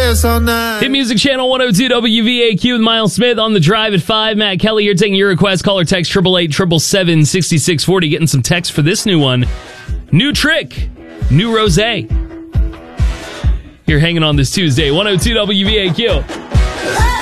dance all night. Hit Music Channel 102 WVAQ with Miles Smith on the drive at 5. Matt Kelly here taking your request. Call or text 888-777-6640. Getting some text for this new one. New trick. New rosé. You're hanging on this Tuesday. 102 WVAQ.